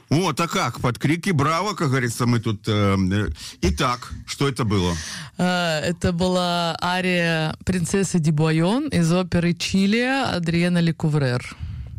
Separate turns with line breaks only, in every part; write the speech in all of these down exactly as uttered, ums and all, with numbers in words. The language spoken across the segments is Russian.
О, так как, под крики «Браво», как говорится, мы тут... Э, э, итак, что это было?
Это была ария принцессы Ди Буайон из оперы «Чили» Адриена Лекуврер.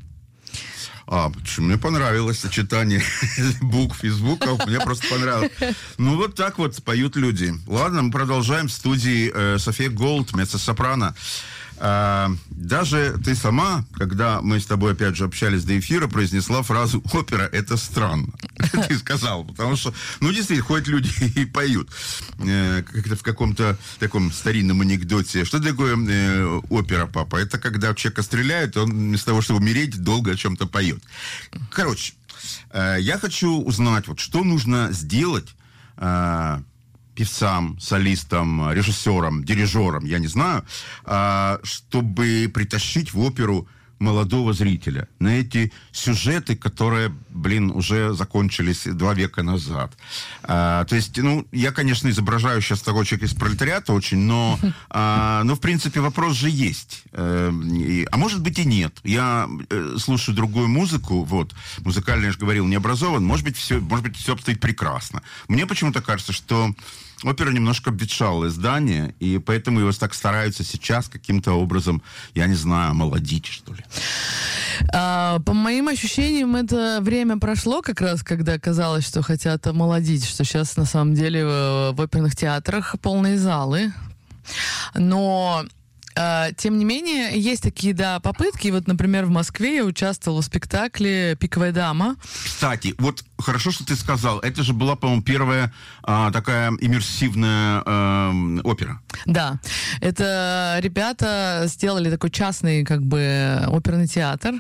А, мне понравилось сочетание букв и звуков, мне просто понравилось. Ну, вот так вот поют люди. Ладно, мы продолжаем. В студии э, София Голд, меццо-сопрано. А, даже ты сама, когда мы с тобой, опять же, общались до эфира, произнесла фразу «опера – это странно». Ты сказал, потому что, ну, действительно, ходят люди и поют. Э, как-то в каком-то таком старинном анекдоте. Что такое э, опера, папа? Это когда человека стреляют, он вместо того, чтобы умереть, долго о чем-то поет. Короче, э, я хочу узнать, вот, что нужно сделать э, певцам, солистам, режиссерам, дирижерам, я не знаю, чтобы притащить в оперу молодого зрителя на эти сюжеты, которые, блин, уже закончились два века назад. А, то есть, ну, я, конечно, изображаю сейчас такого человека из пролетариата очень, но, а, но в принципе, вопрос же есть. А, и, а может быть и нет. Я э, слушаю другую музыку, вот, музыкально, я же говорил, не образован, может быть, все, может быть, все обстоит прекрасно. Мне почему-то кажется, что опера немножко обветшалое издание, и поэтому его так стараются сейчас каким-то образом, я не знаю, молодить, что ли.
А, по моим ощущениям, это время прошло как раз, когда казалось, что хотят омолодить, что сейчас на самом деле в, в оперных театрах полные залы. Но... Тем не менее, есть такие, да, попытки. Вот, например, в Москве я участвовала в спектакле «Пиковая дама».
Кстати, вот хорошо, что ты сказал. Это же была, по-моему, первая а, такая иммерсивная а, опера.
Да. Это ребята сделали такой частный, как бы, оперный театр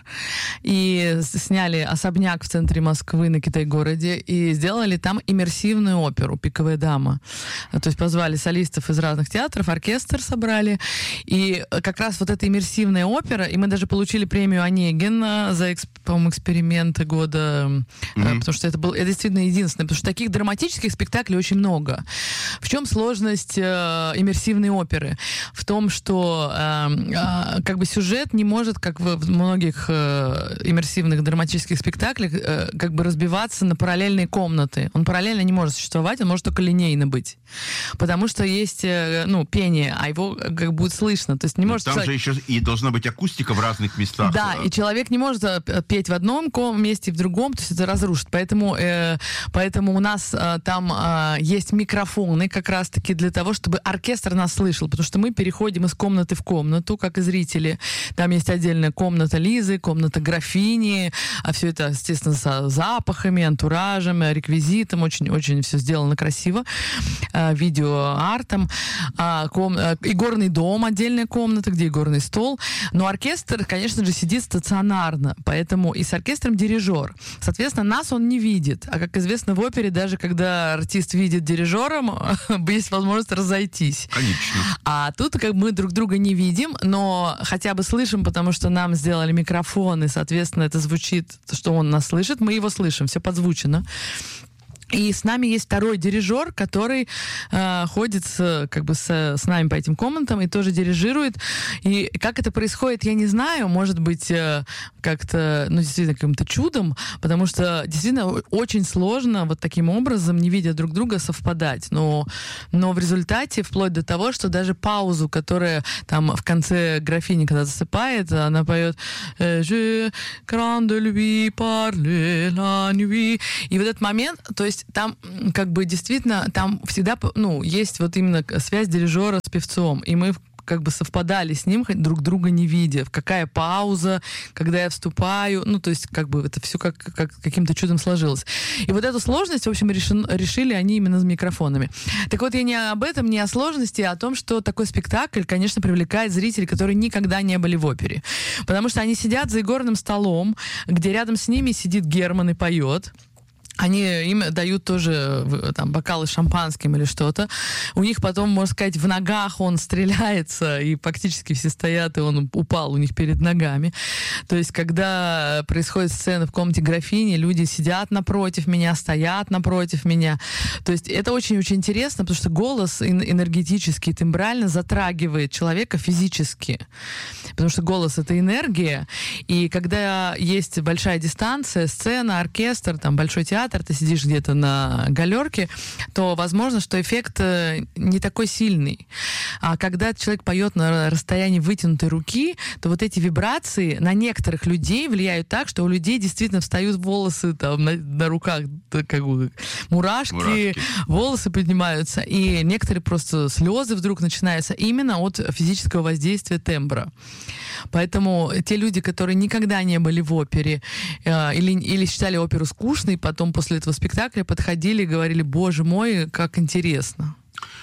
и сняли особняк в центре Москвы на Китай-городе и сделали там иммерсивную оперу «Пиковая дама». То есть позвали солистов из разных театров, оркестр собрали, и И как раз вот эта иммерсивная опера, и мы даже получили премию Онегин за, по-моему, эксперименты года, mm-hmm. потому что это был это действительно единственное, потому что таких драматических спектаклей очень много. В чем сложность э, иммерсивной оперы? В том, что э, э, как бы сюжет не может, как в многих э, иммерсивных драматических спектаклях, э, как бы разбиваться на параллельные комнаты. Он параллельно не может существовать, он может только линейно быть. Потому что есть, э, ну, пение, а его как будет слышно. То есть не может
там
человек...
же еще и должна быть акустика в разных местах.
Да, и человек не может петь в одном месте, в другом, то есть это разрушит. Поэтому, э, поэтому у нас э, там э, есть микрофоны как раз-таки для того, чтобы оркестр нас слышал, потому что мы переходим из комнаты в комнату, как и зрители. Там есть отдельная комната Лизы, комната графини, а все это, естественно, с запахами, антуражем, реквизитом, очень-очень все сделано красиво, э, видеоартом, э, ком... э, игорный дом, отдельная комната, где игорный стол. Но оркестр, конечно же, сидит стационарно, поэтому и с оркестром дирижер. Соответственно, нас он не видит. А, как известно, в опере, даже когда артист видит дирижером, есть возможность разойтись.
Конечно.
А тут как бы мы друг друга не видим, но хотя бы слышим, потому что нам сделали микрофон, и, соответственно, это звучит, что он нас слышит, мы его слышим, все подзвучено. И с нами есть второй дирижер, который э, ходит с, как бы с, с нами по этим комнатам и тоже дирижирует. И как это происходит, я не знаю. Может быть, э, как-то, ну, действительно, каким-то чудом, потому что действительно очень сложно вот таким образом, не видя друг друга, совпадать. Но, но в результате, вплоть до того, что даже паузу, которая там в конце графини, когда засыпает, она поет «Je crains de lui parler la nuit». И в этот момент, то есть там как бы действительно, там всегда, ну, есть вот именно связь дирижера с певцом, и мы как бы совпадали с ним, друг друга не видя. Какая пауза, когда я вступаю, ну, то есть как бы это все как, как каким-то чудом сложилось. И вот эту сложность, в общем, решен, решили они именно с микрофонами. Так вот, я не об этом, не о сложности, а о том, что такой спектакль, конечно, привлекает зрителей, которые никогда не были в опере. Потому что они сидят за игорным столом, где рядом с ними сидит Герман и поет. они им дают тоже там бокалы с шампанским или что-то. У них потом, можно сказать, в ногах он стреляется, и практически все стоят, и он упал у них перед ногами. То есть, когда происходит сцена в комнате графини, люди сидят напротив меня, стоят напротив меня. То есть, это очень-очень интересно, потому что голос энергетически, тембрально затрагивает человека физически. Потому что голос — это энергия, и когда есть большая дистанция, сцена, оркестр, там, большой театр, ты сидишь где-то на галерке, то возможно, что эффект не такой сильный. А когда человек поет на расстоянии вытянутой руки, то вот эти вибрации на некоторых людей влияют так, что у людей действительно встают волосы там на, на руках, как бы мурашки, мурашки, волосы поднимаются, и некоторые просто слезы вдруг начинаются именно от физического воздействия тембра. Поэтому те люди, которые никогда не были в опере э, или, или считали оперу скучной, потом после этого спектакля подходили и говорили: боже мой, как интересно.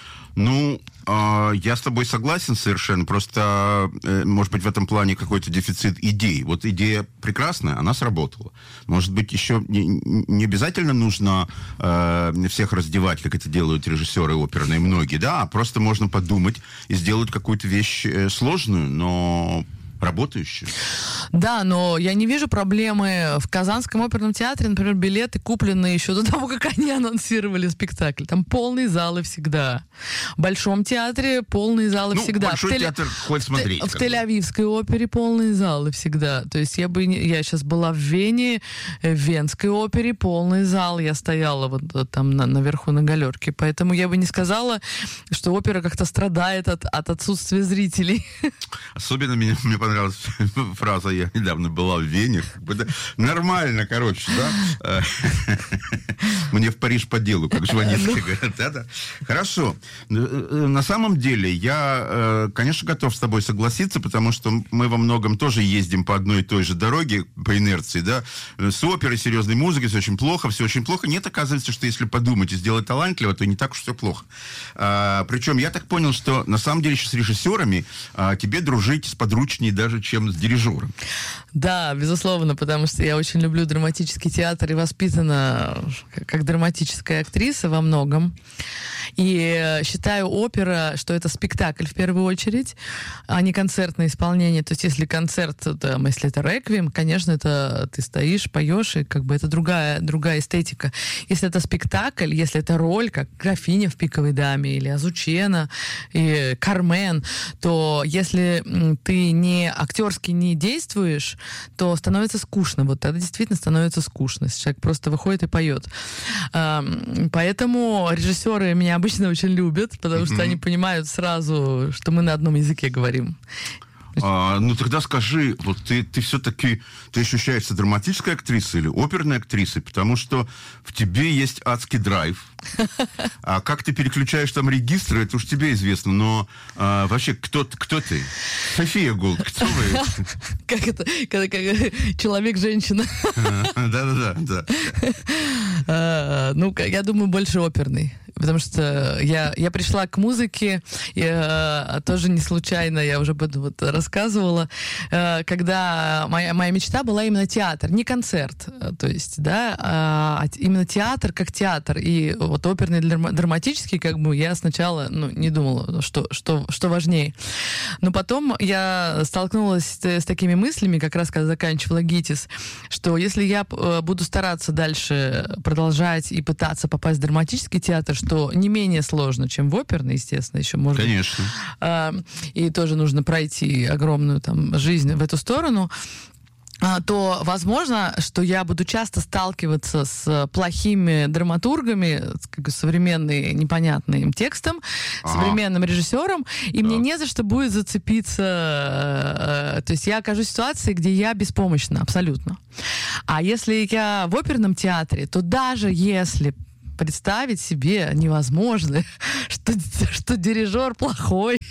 Ну, э, я с тобой согласен совершенно, просто, э, может быть, в этом плане какой-то дефицит идей. Вот идея прекрасная, она сработала. Может быть, еще не, не обязательно нужно э, всех раздевать, как это делают режиссеры оперные, многие, да, а просто можно подумать и сделать какую-то вещь э, сложную, но работающую.
Да, но я не вижу проблемы в Казанском оперном театре, например, билеты купленные еще до того, как они анонсировали спектакль. Там полные залы всегда. В Большом театре полные залы
ну,
всегда.
Большой
в Тель...
театр хоть смотреть.
В Тель-Авивской опере полные залы всегда. То есть я бы не... я сейчас была в Вене, в Венской опере полный зал. Я стояла вот, вот там на, наверху на галерке. Поэтому я бы не сказала, что опера как-то страдает от, от отсутствия зрителей.
Особенно мне, мне понравилась фраза: я недавно была в Вене. Нормально, короче, да? Мне в Париж по делу, как Жванецкий говорят. Да-да. Хорошо. На самом деле, я, конечно, готов с тобой согласиться, потому что мы во многом тоже ездим по одной и той же дороге, по инерции, да? С оперой, серьезной музыкой, все очень плохо, все очень плохо. Нет, оказывается, что если подумать и сделать талантливо, то не так уж все плохо. А, причем я так понял, что на самом деле с режиссерами а, тебе дружить сподручнее даже, чем с дирижером.
Да, безусловно, потому что я очень люблю драматический театр и воспитана как драматическая актриса во многом. И считаю опера, что это спектакль в первую очередь, а не концертное исполнение. То есть если концерт, там, если это реквием, конечно, это ты стоишь, поешь, и как бы это другая, другая эстетика. Если это спектакль, если это роль, как графиня в «Пиковой даме» или Азучена, и Кармен, то если ты не актерски не действуешь, то становится скучно. Вот тогда действительно становится скучно, если человек просто выходит и поет. Поэтому режиссеры меня обычно очень любят, потому что mm-hmm. они понимают сразу, что мы на одном языке говорим.
А, ну тогда скажи, вот ты, ты все-таки, ты ощущаешься драматической актрисой или оперной актрисой, потому что в тебе есть адский драйв. А как ты переключаешь там регистры, это уж тебе известно, но а, вообще, кто, кто ты? София Голд, кто вы?
Как это? Человек-женщина.
Да-да-да.
Ну, я думаю, больше оперный. Потому что я, я пришла к музыке, я, тоже не случайно, я уже об этом вот рассказывала, когда моя, моя мечта была именно театр, не концерт, то есть, да, а именно театр как театр. И вот оперный, драматический, как бы, я сначала, ну, не думала, что, что, что важнее. Но потом я столкнулась с, с такими мыслями, как раз когда заканчивала ГИТИС, что если я буду стараться дальше продолжать и пытаться попасть в драматический театр, что не менее сложно, чем в оперный, естественно, еще можно.
Конечно.
А, и тоже нужно пройти огромную там жизнь в эту сторону, то возможно, что я буду часто сталкиваться с плохими драматургами, с современным непонятным текстом, ага. современным режиссером, и да. мне не за что будет зацепиться. То есть я окажусь в ситуации, где я беспомощна абсолютно. А если я в оперном театре, то даже если представить себе невозможно, что, что дирижер плохой,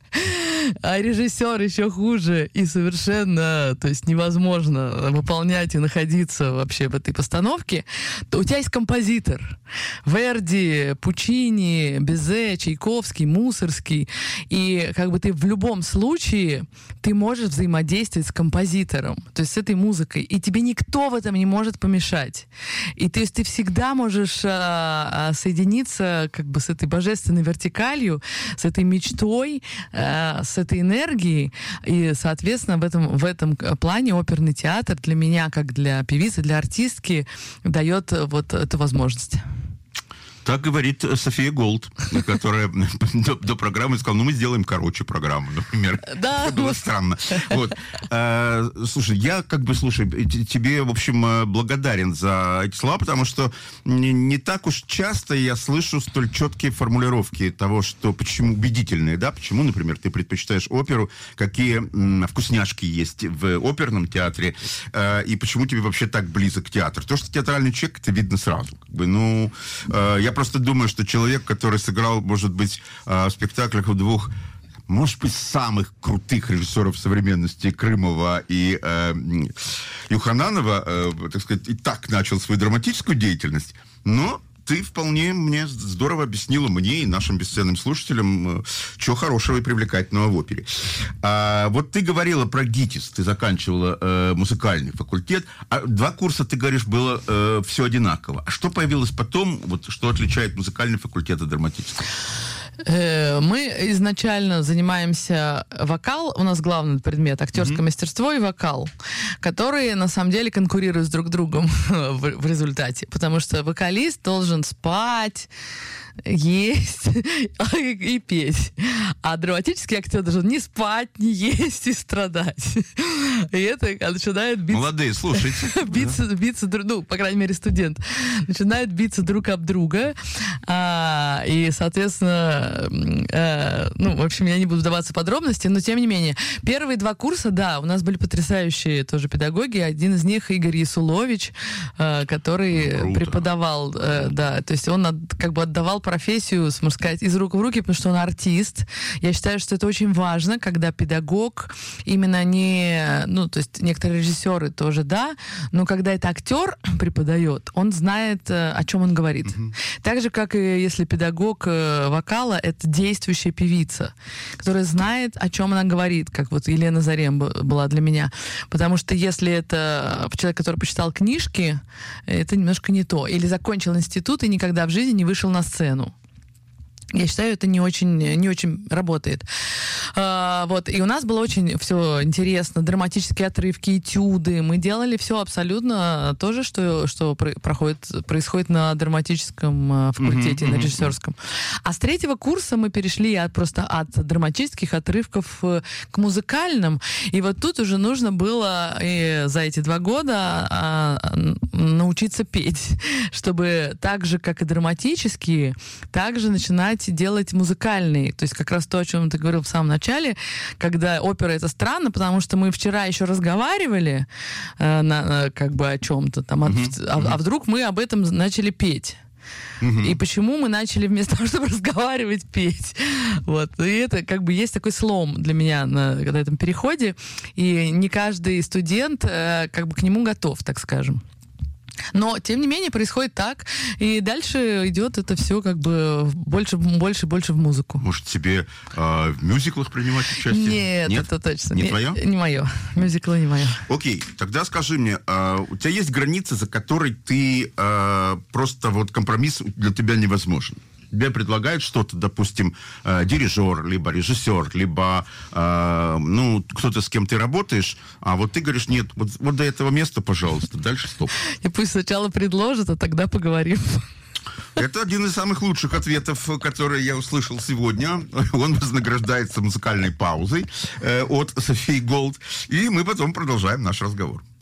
а режиссер еще хуже, и совершенно, то есть невозможно выполнять и находиться вообще в этой постановке, то у тебя есть композитор. Верди, Пучини, Безе, Чайковский, Мусорский. И как бы ты в любом случае, ты можешь взаимодействовать с композитором, то есть с этой музыкой, и тебе никто в этом не может помешать. И то есть ты всегда можешь а, а, соединиться как бы с этой божественной вертикалью, с этой мечтой, а, с этой энергией. И, соответственно, в этом, в этом плане оперный театр для меня, как для певицы, для артистки, дает вот эту возможность.
Так говорит София Голд, которая до, до программы сказала, ну, мы сделаем короче программу, например.
Да.
Это было странно. Вот. А, слушай, я как бы, слушай, тебе, в общем, благодарен за эти слова, потому что не, не так уж часто я слышу столь четкие формулировки того, что почему убедительные, да, почему, например, ты предпочитаешь оперу, какие м, вкусняшки есть в оперном театре, э, и почему тебе вообще так близок театр. То, что театральный человек, это видно сразу. Как бы, ну, э, я просто думаю, что человек, который сыграл, может быть, в спектаклях у двух, может быть, самых крутых режиссеров современности Крымова и э, Юхананова, э, так сказать, и так начал свою драматическую деятельность, но ты вполне мне здорово объяснила мне и нашим бесценным слушателям, чего хорошего и привлекательного в опере. А, вот ты говорила про ГИТИС, ты заканчивала э, музыкальный факультет, а два курса, ты говоришь, было э, все одинаково. А что появилось потом, вот, что отличает музыкальный факультет от драматического?
Мы изначально занимаемся вокал, у нас главный предмет актерское mm-hmm. мастерство и вокал, которые на самом деле конкурируют с друг другом в, в результате, потому что вокалист должен спать, есть и петь, а драматический актер должен не спать, не есть и страдать. И это начинает биться...
Молодые, слушайте.
биться, биться, ну, по крайней мере, студент. Начинают биться друг об друга. А, и, соответственно, а, ну, в общем, я не буду вдаваться в подробности, но, тем не менее, первые два курса, да, у нас были потрясающие тоже педагоги. Один из них Игорь Ясулович, а, который ну, преподавал, а, да, то есть он от, как бы отдавал профессию, можно сказать, из рук в руки, потому что он артист. Я считаю, что это очень важно, когда педагог именно не... Ну, то есть некоторые режиссеры тоже, да, но когда это актер преподает, он знает, о чем он говорит. Mm-hmm. Так же, как и если педагог вокала, это действующая певица, которая знает, о чем она говорит, как вот Елена Зарем была для меня. Потому что если это человек, который почитал книжки, это немножко не то. Или закончил институт и никогда в жизни не вышел на сцену. Я считаю, это не очень, не очень работает. А, вот. И у нас было очень все интересно. Драматические отрывки, этюды. Мы делали все абсолютно то же, что, что проходит, происходит на драматическом факультете, mm-hmm, на режиссерском. Mm-hmm. А с третьего курса мы перешли от, просто от драматических отрывков к музыкальным. И вот тут уже нужно было и за эти два года а, научиться петь, чтобы так же, как и драматические, также начинать делать музыкальные. То есть как раз то, о чем ты говорил в самом начале, когда опера — это странно, потому что мы вчера еще разговаривали э, на, как бы о чем-то там, uh-huh, а, uh-huh. а вдруг мы об этом начали петь. Uh-huh. И почему мы начали вместо того, чтобы разговаривать, петь. Вот. И это как бы есть такой слом для меня на, на этом переходе. И не каждый студент э, как бы к нему готов, так скажем. Но, тем не менее, происходит так, и дальше идет это все как бы больше, больше, больше в музыку.
Может, тебе э, в мюзиклах принимать участие?
Нет, Нет? это точно.
Не,
не
твое?
Не мое. Мюзиклы не мое.
Окей, тогда скажи мне, э, у тебя есть граница, за которой ты э, просто вот компромисс для тебя невозможен? Тебе предлагают что-то, допустим, э, дирижер, либо режиссер, либо э, ну, кто-то, с кем ты работаешь, а вот ты говоришь, нет, вот, вот до этого места, пожалуйста, дальше стоп.
И пусть сначала предложат, а тогда поговорим.
Это один из самых лучших ответов, которые я услышал сегодня. Он вознаграждается музыкальной паузой э, от Софии Голд. И мы потом продолжаем наш разговор.